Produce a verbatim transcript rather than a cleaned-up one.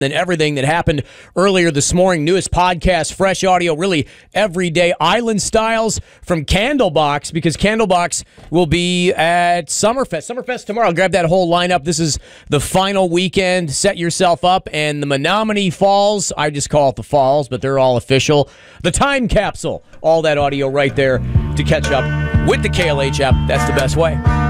and everything that happened earlier this morning. Newest podcast, fresh audio, really everyday Island Styles from Candlebox, because Candlebox will be at Summerfest. Summerfest tomorrow. Grab that whole lineup. This is the final weekend. Set yourself up. And the Menominee Falls, I just call it the Falls, but they're all official. The Time Capsule. All that audio right there to catch up with the K L H app. That's the best way.